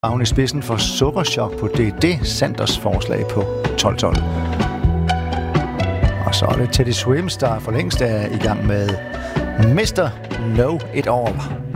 Havn i spidsen for Sukkerchok på DD Sanders forslag på 12-12. Og så er det Teddy Swims, der for længst er i gang med Mr. Know It All.